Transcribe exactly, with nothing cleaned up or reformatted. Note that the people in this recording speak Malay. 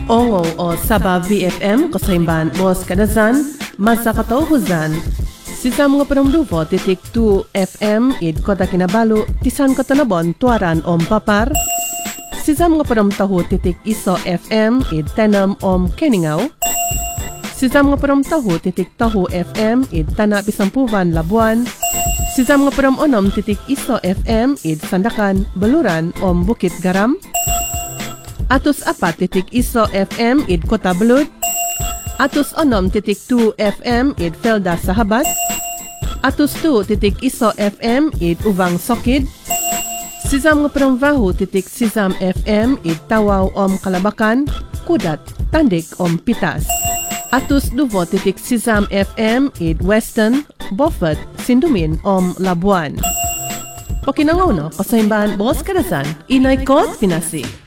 Ongo o Sabah V F M kasaimban Bos Kadazan, Masa Katauhuzan. Sisam nga penumduvo titik two F M id Kota Kinabalu, Tisan Katanabon, Tuaran Om Papar. Sisam nga penumtahu titik Iso F M id Tanam Om Keningau. Sisam nga penumtahu titik Tahu F M id Tanah Pisampuvan, Labuan. Sisam nga penumonom titik Iso F M id Sandakan, Baluran Om Bukit Garam. Atus apat titik Iso F M id Kota Belud. Atus onom titik two F M id Felda Sahabat. Atus two titik Iso F M id Uvang Sokid. Sisam nga perumvahu titik Sisam F M id Tawaw Om Kalabakan, Kudat, Tandik Om Pitas. Atus duvo titik Sisam F M id Western, Beaufort, Sindumin Om Labuan. Pakinangaw no, kasaimban Bos Kadazan, Inay Kot Pinasi.